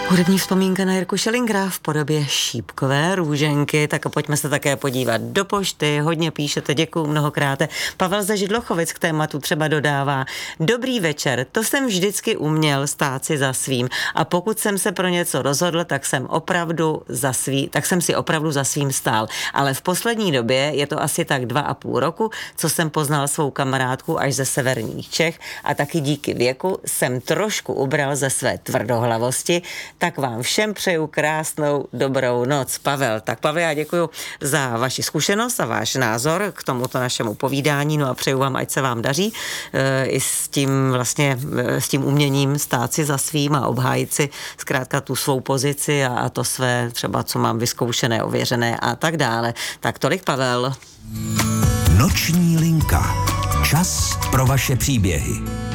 Hudební vzpomínka na Jirku Schellingra v podobě šípkové růženky, tak pojďme se také podívat do pošty, hodně píšete, děkuju mnohokrát. Pavel ze Židlochovic k tématu třeba dodává: dobrý večer, to jsem vždycky uměl stát si za svým a pokud jsem se pro něco rozhodl, tak jsem si opravdu za svým stál. Ale v poslední době, je to asi tak 2,5 roku, co jsem poznal svou kamarádku až ze severních Čech a taky díky věku jsem trošku ubral ze své tvrdohlavosti. Tak vám všem přeju krásnou dobrou noc. Pavel. Tak Pavel, já děkuju za vaši zkušenost a váš názor k tomuto našemu povídání, no a přeju vám, ať se vám daří i s tím uměním stát si za svým a obhájit si zkrátka tu svou pozici a to své třeba, co mám vyzkoušené, ověřené a tak dále. Tak tolik Pavel. Noční linka. Čas pro vaše příběhy.